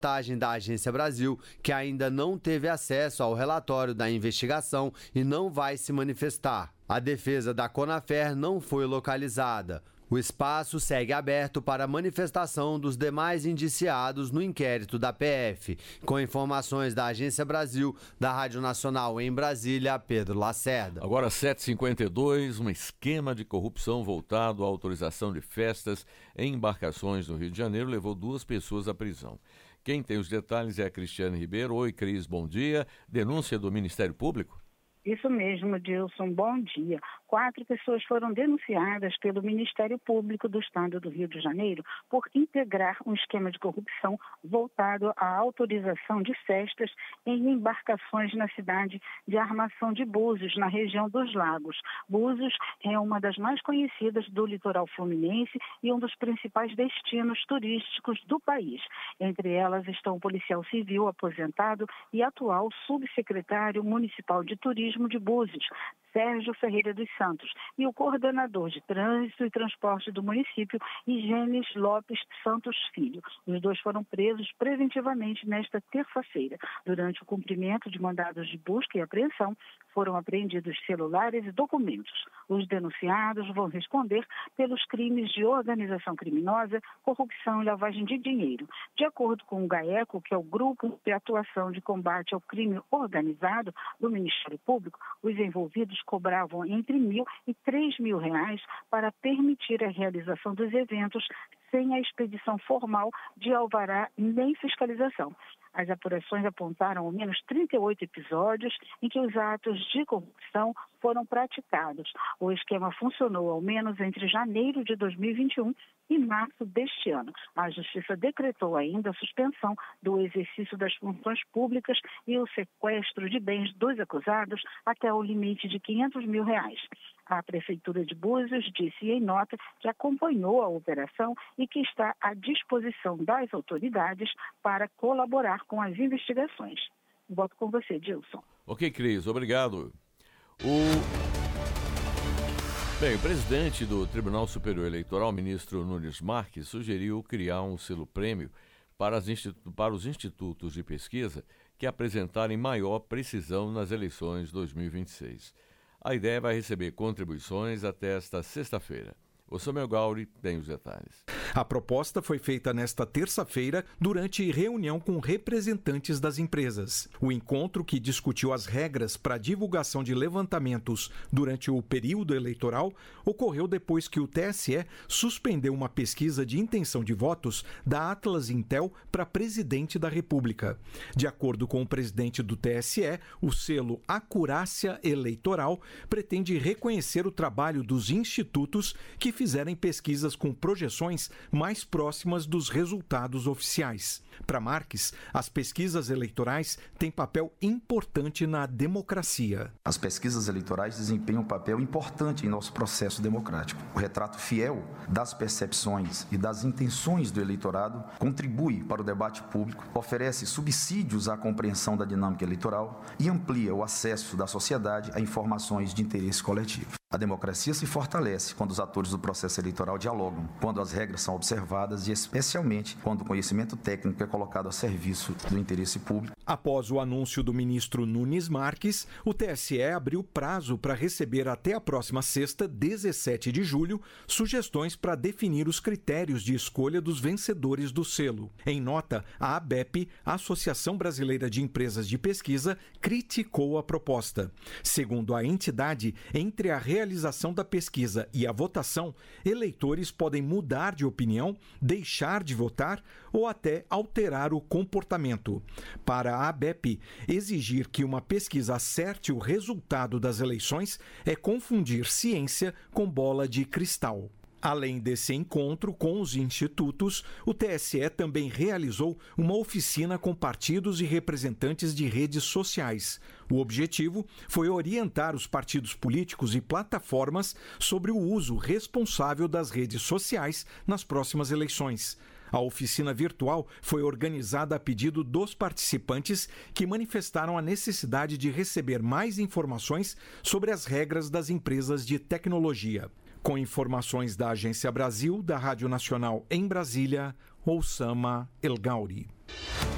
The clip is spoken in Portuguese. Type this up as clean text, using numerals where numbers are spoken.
reportagem da Agência Brasil, que ainda não teve acesso ao relatório da investigação e não vai se manifestar. A defesa da Conafer não foi localizada. O espaço segue aberto para a manifestação dos demais indiciados no inquérito da PF. Com informações da Agência Brasil, da Rádio Nacional em Brasília, Pedro Lacerda. Agora 7h52, um esquema de corrupção voltado à autorização de festas em embarcações no Rio de Janeiro levou 2 pessoas à prisão. Quem tem os detalhes é a Cristiane Ribeiro. Oi, Cris, bom dia. Denúncia do Ministério Público? Isso mesmo, Dilson, bom dia. 4 pessoas foram denunciadas pelo Ministério Público do Estado do Rio de Janeiro por integrar um esquema de corrupção voltado à autorização de festas em embarcações na cidade de Armação de Búzios, na região dos Lagos. Búzios é uma das mais conhecidas do litoral fluminense e um dos principais destinos turísticos do país. Entre elas estão o policial civil aposentado e atual subsecretário municipal de turismo de Búzios, Sérgio Ferreira dos Santos, e o coordenador de trânsito e transporte do município, Igênis Lopes Santos Filho. Os 2 foram presos preventivamente nesta terça-feira. Durante o cumprimento de mandados de busca e apreensão, foram apreendidos celulares e documentos. Os denunciados vão responder pelos crimes de organização criminosa, corrupção e lavagem de dinheiro. De acordo com o GAECO, que é o Grupo de Atuação de Combate ao Crime Organizado do Ministério Público, os envolvidos cobravam entre R$1.000 e R$3.000 para permitir a realização dos eventos sem a expedição formal de alvará nem fiscalização. As apurações apontaram ao menos 38 episódios em que os atos de corrupção foram praticados. O esquema funcionou ao menos entre janeiro de 2021 e março deste ano. A Justiça decretou ainda a suspensão do exercício das funções públicas e o sequestro de bens dos acusados até o limite de R$500.000. A Prefeitura de Búzios disse em nota que acompanhou a operação e que está à disposição das autoridades para colaborar com as investigações. Volto com você, Dilson. Ok, Cris, obrigado. Bem, o presidente do Tribunal Superior Eleitoral, ministro Nunes Marques, sugeriu criar um selo-prêmio para os institutos de pesquisa que apresentarem maior precisão nas eleições 2026. A ideia vai receber contribuições até esta sexta-feira. O Samuel Gauri tem os detalhes. A proposta foi feita nesta terça-feira durante reunião com representantes das empresas. O encontro, que discutiu as regras para a divulgação de levantamentos durante o período eleitoral, ocorreu depois que o TSE suspendeu uma pesquisa de intenção de votos da Atlas Intel para presidente da República. De acordo com o presidente do TSE, o selo Acurácia Eleitoral pretende reconhecer o trabalho dos institutos que fizerem pesquisas com projeções mais próximas dos resultados oficiais. Para Marques, as pesquisas eleitorais têm papel importante na democracia. As pesquisas eleitorais desempenham um papel importante em nosso processo democrático. O retrato fiel das percepções e das intenções do eleitorado contribui para o debate público, oferece subsídios à compreensão da dinâmica eleitoral e amplia o acesso da sociedade a informações de interesse coletivo. A democracia se fortalece quando os atores do processo eleitoral dialogam, quando as regras são observadas e especialmente quando o conhecimento técnico é colocado a serviço do interesse público. Após o anúncio do ministro Nunes Marques, o TSE abriu prazo para receber até a próxima sexta, 17 de julho, sugestões para definir os critérios de escolha dos vencedores do selo. Em nota, a ABEP, Associação Brasileira de Empresas de Pesquisa, criticou a proposta. Segundo a entidade, entre a realização da pesquisa e a votação, eleitores podem mudar de opinião, deixar de votar ou até alterar o comportamento. Para a ABEP, exigir que uma pesquisa acerte o resultado das eleições é confundir ciência com bola de cristal. Além desse encontro com os institutos, o TSE também realizou uma oficina com partidos e representantes de redes sociais. O objetivo foi orientar os partidos políticos e plataformas sobre o uso responsável das redes sociais nas próximas eleições. A oficina virtual foi organizada a pedido dos participantes, que manifestaram a necessidade de receber mais informações sobre as regras das empresas de tecnologia. Com informações da Agência Brasil, da Rádio Nacional em Brasília, Oussama El Gauri.